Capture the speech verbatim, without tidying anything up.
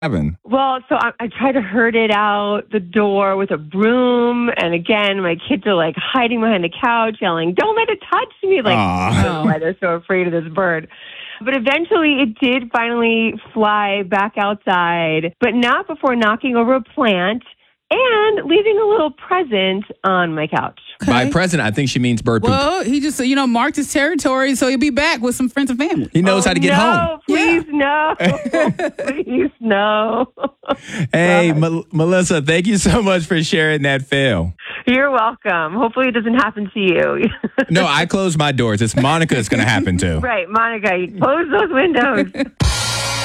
happened? Well, so I, I tried to herd it out the door with a broom. And again, my kids are like hiding behind the couch, yelling, "Don't let it touch me." Like, I don't know why they're so afraid of this bird. But eventually it did finally fly back outside, but not before knocking over a plant and leaving a little present on my couch. Okay. By present, I think she means bird poop. Well, he just, you know, marked his territory, so he'll be back with some friends and family. He knows oh, how to get no, home. Please, yeah. no. Please, no. Hey, M- Melissa, thank you so much for sharing that fail. You're welcome. Hopefully it doesn't happen to you. No, I close my doors. It's Monica it's going to happen to. Right, Monica, you close those windows.